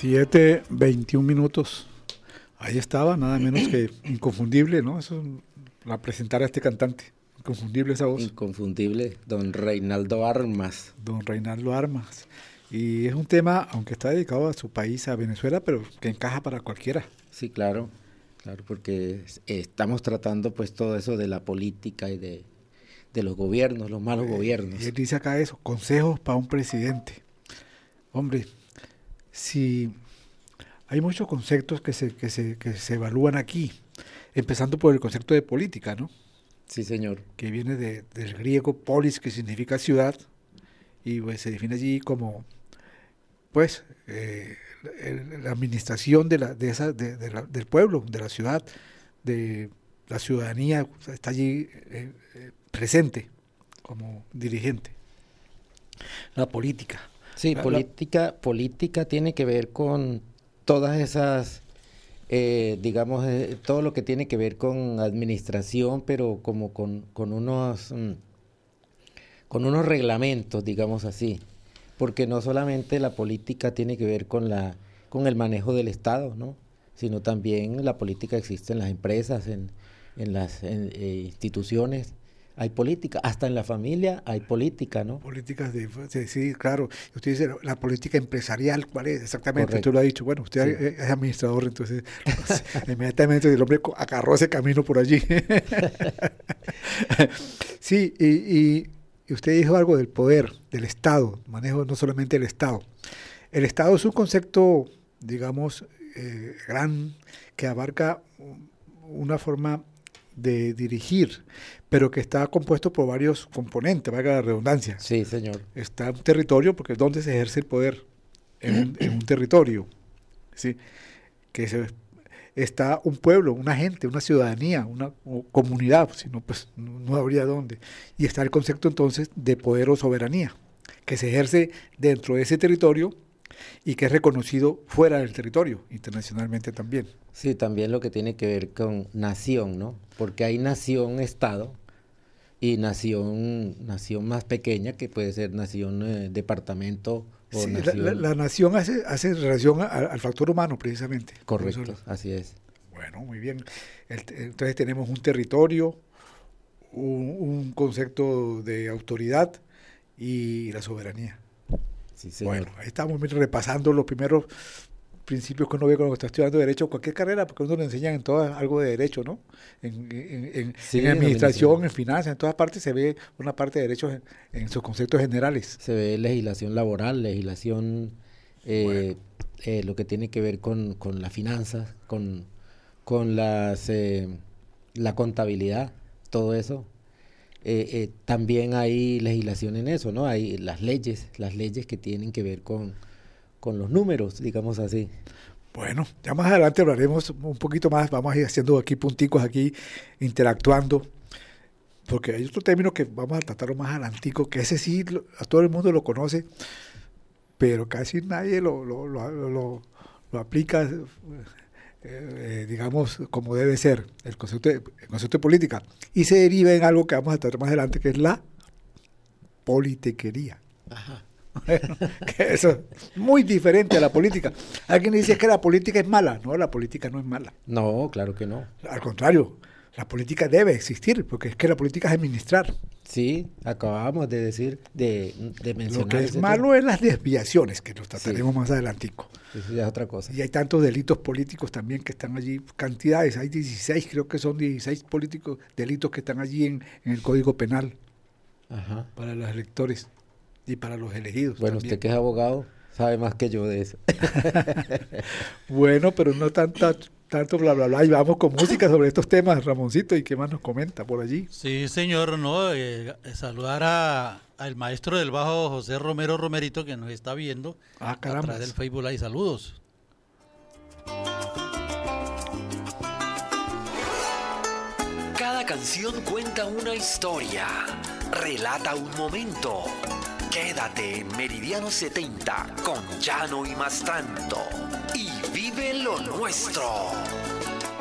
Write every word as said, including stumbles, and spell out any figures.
siete, veintiún minutos. Ahí estaba, nada menos que inconfundible, ¿no? Eso, la presentar a este cantante. Inconfundible esa voz. Inconfundible, don Reinaldo Armas. Don Reinaldo Armas. Y es un tema, aunque está dedicado a su país, a Venezuela, pero que encaja para cualquiera. Sí, claro, claro, porque estamos tratando pues todo eso de la política y de, de los gobiernos, los malos eh, gobiernos. Y él dice acá eso, consejos para un presidente. Hombre, si hay muchos conceptos que se, que se, que se evalúan aquí, empezando por el concepto de política, ¿no? Sí, señor. Que viene de, del griego polis, que significa ciudad, y pues se define allí como, pues, eh, la administración de la, de esa, de, de la, del pueblo, de la ciudad, de la ciudadanía, está allí eh, eh, presente como dirigente. La política. Sí, la, política, la, política tiene que ver con todas esas... Eh, digamos, eh, todo lo que tiene que ver con administración, pero como con, con unos mm, con unos reglamentos, digamos así, porque no solamente la política tiene que ver con la con el manejo del Estado, ¿no? Sino también la política existe en las empresas, en, en las en, eh, instituciones. Hay política, hasta en la familia hay política, ¿no? Políticas de, sí, sí, claro. Usted dice la política empresarial, ¿cuál es? Exactamente, correcto. Usted lo ha dicho. Bueno, usted sí. es, es administrador, entonces pues, inmediatamente el hombre agarró ese camino por allí. Sí, y, y, y usted dijo algo del poder, del Estado, manejo no solamente del Estado. El Estado es un concepto, digamos, eh, gran, que abarca una forma de dirigir, pero que está compuesto por varios componentes, valga la redundancia. Sí, señor. Está un territorio, porque es donde se ejerce el poder, en un, en un territorio, ¿sí? Que se, está un pueblo, una gente, una ciudadanía, una comunidad, si no, pues no, no habría dónde. Y está el concepto entonces de poder o soberanía, que se ejerce dentro de ese territorio y que es reconocido fuera del territorio, internacionalmente también. Sí, también lo que tiene que ver con nación, ¿no? Porque hay nación-estado y nación nación más pequeña, que puede ser nación eh, departamento o sí, nación... La, la, la nación hace, hace relación a, al factor humano, precisamente. Correcto, eso, así es. Bueno, muy bien. El, entonces tenemos un territorio, un, un concepto de autoridad y la soberanía. Sí, señor. Bueno, ahí estamos repasando los primeros principios que uno ve cuando está estudiando Derecho, cualquier carrera, porque uno le enseñan en todo algo de Derecho, ¿no? En, en, en, sí, en administración, en finanzas, en todas partes se ve una parte de Derecho en, en sus conceptos generales. Se ve legislación laboral, legislación, eh, bueno. eh, lo que tiene que ver con, con las finanzas, con, con las eh, la contabilidad, todo eso. Eh, eh, también hay legislación en eso, ¿no? Hay las leyes, las leyes que tienen que ver con, con los números, digamos así. Bueno, ya más adelante hablaremos un poquito más, vamos a ir haciendo aquí punticos, aquí interactuando, porque hay otro término que vamos a tratarlo más adelantico, que ese sí lo, a todo el mundo lo conoce, pero casi nadie lo, lo, lo, lo, lo aplica, eh, digamos, como debe ser, el concepto, de, el concepto de política, y se deriva en algo que vamos a tratar más adelante, que es la politiquería. Ajá. Bueno, que eso es muy diferente a la política. Alguien dice que la política es mala. No, la política no es mala. No, claro que no. Al contrario, la política debe existir, porque es que la política es administrar. Sí, acabamos de decir, de, de mencionar. Lo que es malo tema. Es las desviaciones, que nos trataremos sí. más adelantico. Eso ya es otra cosa. Y hay tantos delitos políticos también que están allí, cantidades, hay dieciséis, creo que son dieciséis políticos, delitos que están allí en, en el Código Penal. Ajá. Para los electores. Y para los elegidos. Bueno, también. Usted que es abogado sabe más que yo de eso. Bueno, pero no tanta, tanto bla, bla, bla. Y vamos con música sobre estos temas, Ramoncito, ¿y qué más nos comenta por allí? Sí, señor, no, eh, saludar a, al maestro del bajo José Romero Romerito, que nos está viendo ah, a través del Facebook Live. Saludos. Cada canción cuenta una historia, relata un momento. Quédate en Meridiano setenta con Llano y Mastranto y vive lo nuestro.